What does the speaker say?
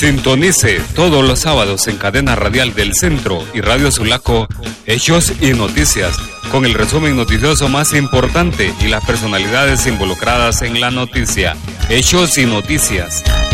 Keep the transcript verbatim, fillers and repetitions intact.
Sintonice todos los sábados en Cadena Radial del Centro y Radio Sulaco, Hechos y Noticias, con el resumen noticioso más importante y las personalidades involucradas en la noticia. Hechos y Noticias.